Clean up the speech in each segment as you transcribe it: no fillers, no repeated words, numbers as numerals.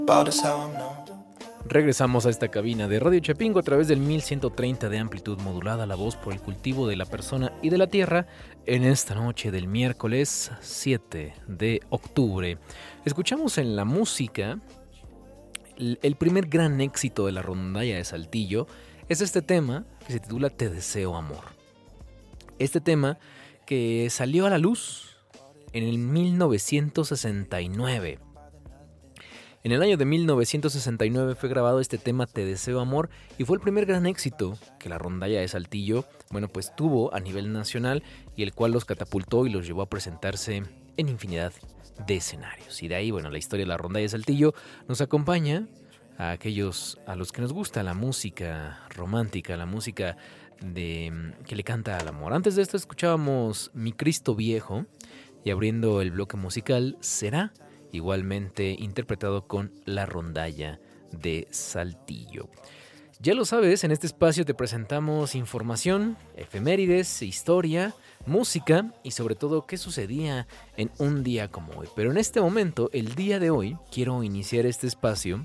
About is how I'm known. Regresamos a esta cabina de Radio Chapingo a través del 1130 de amplitud modulada, la voz por el cultivo de la persona y de la tierra, en esta noche del miércoles 7 de octubre. Escuchamos en la música el primer gran éxito de la rondalla de Saltillo, es este tema que se titula Te deseo amor. Este tema que salió a la luz en el 1969. En el año de 1969 fue grabado este tema Te deseo amor y fue el primer gran éxito que la rondalla de Saltillo, pues tuvo a nivel nacional y el cual los catapultó y los llevó a presentarse en infinidad de escenarios. Y de ahí, la historia de la rondalla de Saltillo nos acompaña a aquellos a los que nos gusta la música romántica, la música que le canta al amor. Antes de esto escuchábamos Mi Cristo Viejo y abriendo el bloque musical Será, igualmente interpretado con la rondalla de Saltillo. Ya lo sabes, en este espacio te presentamos información, efemérides, historia, música y sobre todo qué sucedía en un día como hoy. Pero en este momento, el día de hoy, quiero iniciar este espacio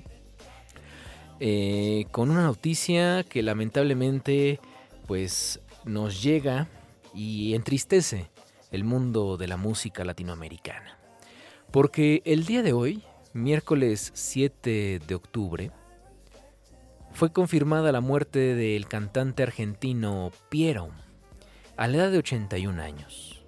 con una noticia que lamentablemente nos llega y entristece el mundo de la música latinoamericana. Porque el día de hoy, miércoles 7 de octubre, fue confirmada la muerte del cantante argentino Piero, a la edad de 81 años.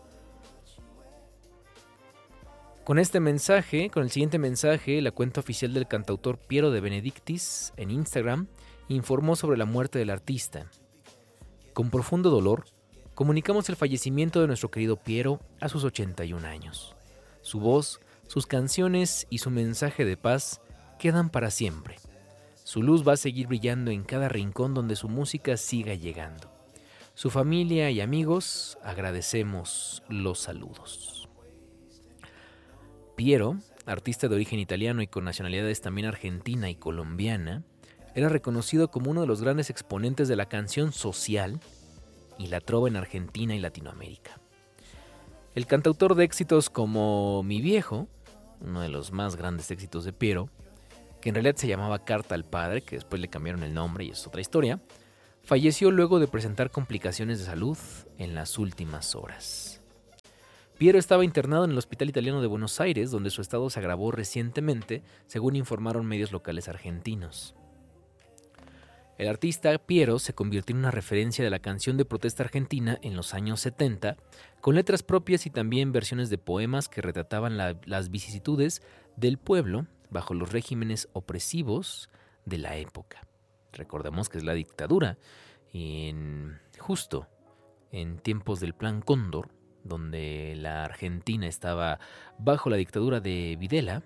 Con el siguiente mensaje, la cuenta oficial del cantautor Piero de Benedictis en Instagram informó sobre la muerte del artista. Con profundo dolor, comunicamos el fallecimiento de nuestro querido Piero a sus 81 años. Su voz, sus canciones y su mensaje de paz quedan para siempre. Su luz va a seguir brillando en cada rincón donde su música siga llegando. Su familia y amigos agradecemos los saludos. Piero, artista de origen italiano y con nacionalidades también argentina y colombiana, era reconocido como uno de los grandes exponentes de la canción social y la trova en Argentina y Latinoamérica. El cantautor de éxitos como Mi Viejo, uno de los más grandes éxitos de Piero, que en realidad se llamaba Carta al Padre, que después le cambiaron el nombre y es otra historia, falleció luego de presentar complicaciones de salud en las últimas horas. Piero estaba internado en el Hospital Italiano de Buenos Aires, donde su estado se agravó recientemente, según informaron medios locales argentinos. El artista Piero se convirtió en una referencia de la canción de protesta argentina en los años 70, con letras propias y también versiones de poemas que retrataban las vicisitudes del pueblo bajo los regímenes opresivos de la época. Recordemos que es la dictadura, justo en tiempos del Plan Cóndor, donde la Argentina estaba bajo la dictadura de Videla.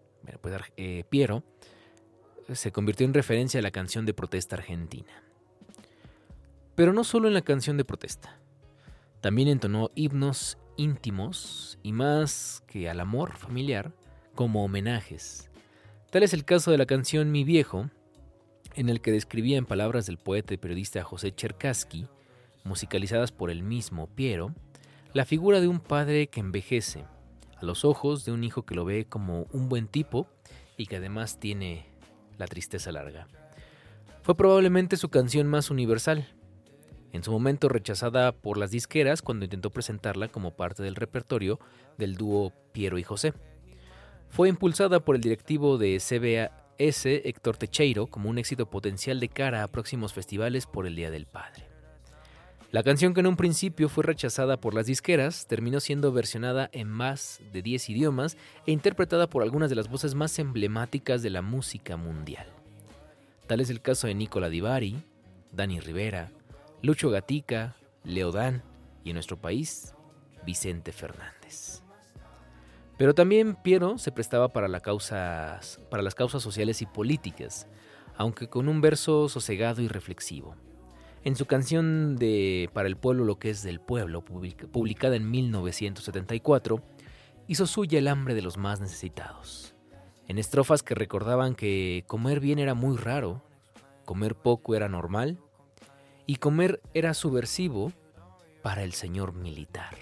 Piero se convirtió en referencia a la canción de protesta argentina. Pero no solo en la canción de protesta. También entonó himnos íntimos y más que al amor familiar, como homenajes. Tal es el caso de la canción Mi Viejo, en el que describía en palabras del poeta y periodista José Cherkassky, musicalizadas por el mismo Piero, la figura de un padre que envejece, a los ojos de un hijo que lo ve como un buen tipo y que además tiene la tristeza larga. Fue probablemente su canción más universal, en su momento rechazada por las disqueras cuando intentó presentarla como parte del repertorio del dúo Piero y José. Fue impulsada por el directivo de CBS, Héctor Techeiro, como un éxito potencial de cara a próximos festivales por el Día del Padre. La canción, que en un principio fue rechazada por las disqueras, terminó siendo versionada en más de 10 idiomas e interpretada por algunas de las voces más emblemáticas de la música mundial. Tal es el caso de Nicola Di Bari, Dani Rivera, Lucho Gatica, Leo Dan y, en nuestro país, Vicente Fernández. Pero también Piero se prestaba para las causas sociales y políticas, aunque con un verso sosegado y reflexivo. En su canción de Para el Pueblo lo que es del pueblo, publicada en 1974, hizo suya el hambre de los más necesitados. En estrofas que recordaban que comer bien era muy raro, comer poco era normal y comer era subversivo para el señor militar.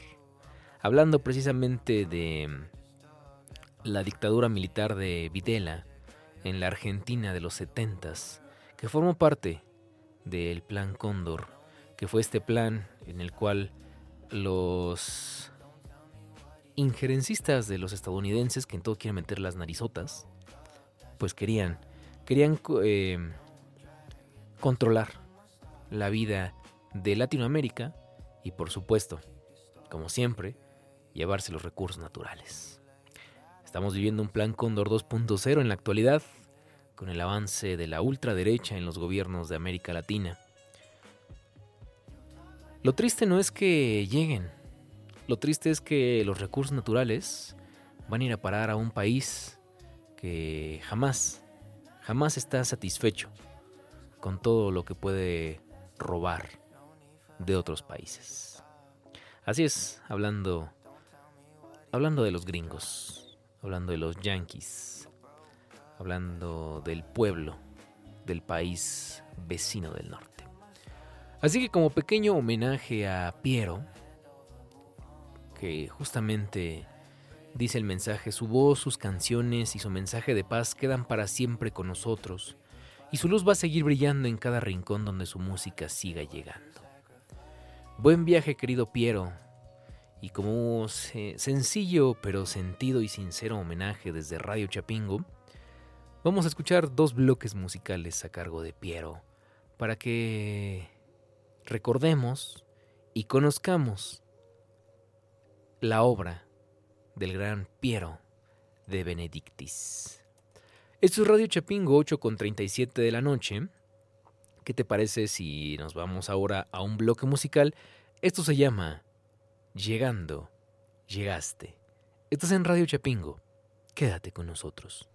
Hablando precisamente de la dictadura militar de Videla, en la Argentina de los 70s, que formó parte del Plan Cóndor, que fue este plan en el cual los injerencistas de los estadounidenses, que en todo quieren meter las narizotas, pues querían controlar la vida de Latinoamérica y, por supuesto, como siempre, llevarse los recursos naturales. Estamos viviendo un plan Cóndor 2.0 en la actualidad, con el avance de la ultraderecha en los gobiernos de América Latina. Lo triste no es que lleguen, lo triste es que los recursos naturales van a ir a parar a un país que jamás está satisfecho con todo lo que puede robar de otros países. Así es, hablando de los gringos, hablando de los yanquis, hablando del pueblo del país vecino del norte. Así que, como pequeño homenaje a Piero, que justamente dice el mensaje, su voz, sus canciones y su mensaje de paz quedan para siempre con nosotros, y su luz va a seguir brillando en cada rincón donde su música siga llegando. Buen viaje, querido Piero, y como sencillo pero sentido y sincero homenaje desde Radio Chapingo, vamos a escuchar 2 bloques musicales a cargo de Piero para que recordemos y conozcamos la obra del gran Piero de Benedictis. Esto es Radio Chapingo, 8:37 de la noche. ¿Qué te parece si nos vamos ahora a un bloque musical? Esto se llama Llegando, Llegaste. Estás en Radio Chapingo. Quédate con nosotros.